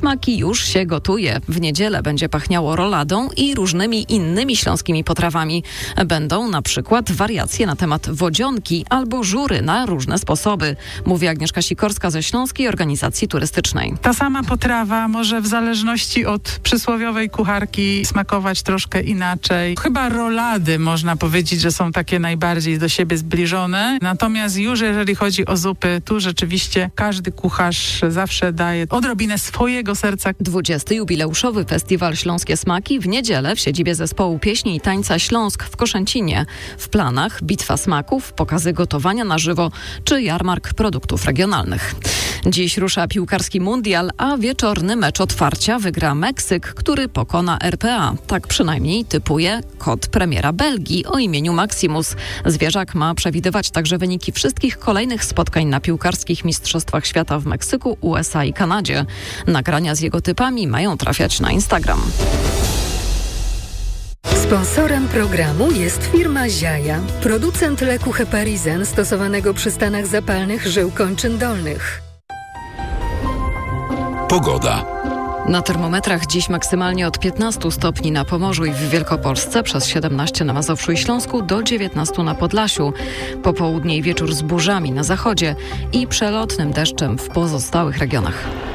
Smaki już się gotuje. W niedzielę będzie pachniało roladą i różnymi innymi śląskimi potrawami. Będą na przykład wariacje na temat wodzionki albo żury na różne sposoby, mówi Agnieszka Sikorska ze Śląskiej Organizacji Turystycznej. Ta sama potrawa może w zależności od przysłowiowej kucharki smakować troszkę inaczej. Chyba rolady można powiedzieć, że są takie najbardziej do siebie zbliżone. Natomiast już jeżeli chodzi o zupy, tu rzeczywiście każdy kucharz zawsze daje odrobinę swojego serca. 20. jubileuszowy festiwal Śląskie Smaki w niedzielę w siedzibie zespołu pieśni i tańca Śląsk w Koszęcinie. W planach bitwa smaków, pokazy gotowania na żywo czy jarmark produktów regionalnych. Dziś rusza piłkarski mundial, a wieczorny mecz otwarcia wygra Meksyk, który pokona RPA. Tak przynajmniej typuje kot premiera Belgii o imieniu Maximus. Zwierzak ma przewidywać także wyniki wszystkich kolejnych spotkań na piłkarskich mistrzostwach świata w Meksyku, USA i Kanadzie. Nagrania z jego typami mają trafiać na Instagram. Sponsorem programu jest firma Ziaja, producent leku Heparizen stosowanego przy stanach zapalnych żył kończyn dolnych. Pogoda. Na termometrach dziś maksymalnie od 15 stopni na Pomorzu i w Wielkopolsce, przez 17 na Mazowszu i Śląsku, do 19 na Podlasiu. Popołudnie i wieczór z burzami na zachodzie i przelotnym deszczem w pozostałych regionach.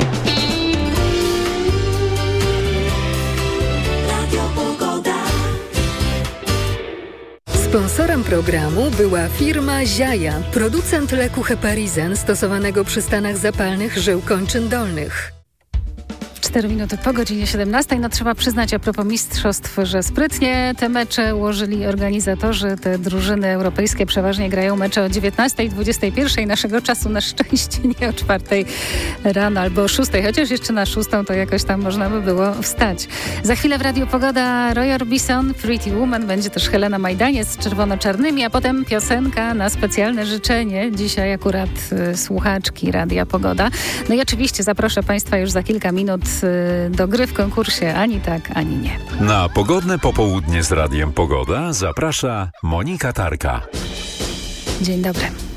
Sponsorem programu była firma Ziaja, producent leku Heparizen stosowanego przy stanach zapalnych żył kończyn dolnych. 4 minuty po godzinie 17. No trzeba przyznać a propos mistrzostw, że sprytnie te mecze ułożyli organizatorzy. Te drużyny europejskie przeważnie grają mecze o 19 i 21 naszego czasu. Na szczęście nie o 4 rano albo o 6, chociaż jeszcze na 6 to jakoś tam można by było wstać. Za chwilę w Radiu Pogoda Roy Orbison, Pretty Woman, będzie też Helena Majdaniec z czerwono-czarnymi, a potem piosenka na specjalne życzenie. Dzisiaj akurat słuchaczki Radia Pogoda. No i oczywiście zaproszę Państwa już za kilka minut do gry w konkursie Ani tak, ani nie. Na pogodne popołudnie z Radiem Pogoda zaprasza Monika Tarka. Dzień dobry.